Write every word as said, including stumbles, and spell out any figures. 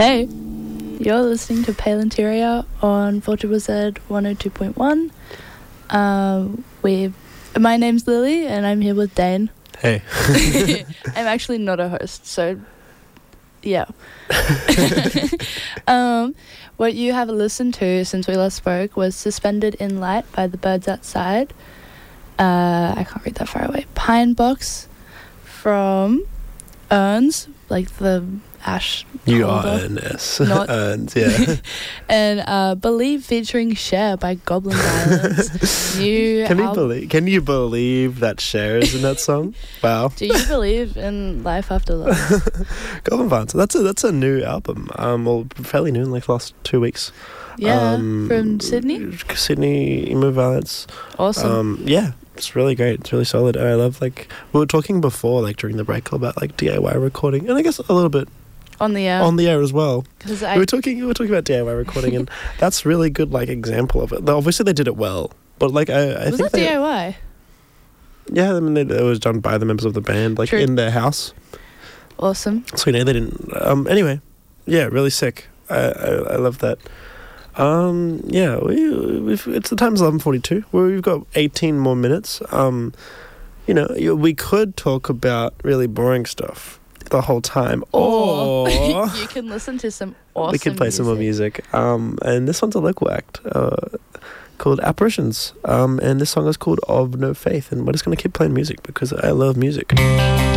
Hey, you're listening to Pale Interior on four Z Z one oh two point one. Um, we, my name's Lily, and I'm here with Dane. Hey. I'm actually not a host, so yeah. um, what you have listened to since we last spoke was Suspended in Light by the Birds Outside. Uh, I can't read that far away. Pine Box from Urns, like the ash U holder. R N S. Not- Urns, yeah. And uh, Believe featuring Cher by Goblin Violence. New Can you al- believe? Can you believe that Cher is in that song? Wow. Do you believe in life after love? Goblin Violence. That's a that's a new album. Um, well, fairly new in like the last two weeks. Yeah, Um, from Sydney. Sydney Emo Violence. Awesome. Um, yeah, it's really great. It's really solid. And I love like we were talking before, like during the break, about like D I Y recording, and I guess a little bit on the air. on the air as well. Because We I were talking. We were talking about D I Y recording, and that's really good. Like example of it. Though obviously, they did it well, but like I, I was think that they, D I Y. yeah, I mean, they, it was done by the members of the band, like True. in their house. Awesome. So you know they didn't. Um. Anyway, yeah, really sick. I I, I love that. Um. Yeah. We we've, it's the time's eleven forty two. We've got eighteen more minutes. Um. You know, you, we could talk about really boring stuff the whole time, Or or you can listen to some awesome we could play some more music. Um, and this one's a local act uh, called Apparitions. Um, and this song is called Of No Faith. And we're just going to keep playing music because I love music.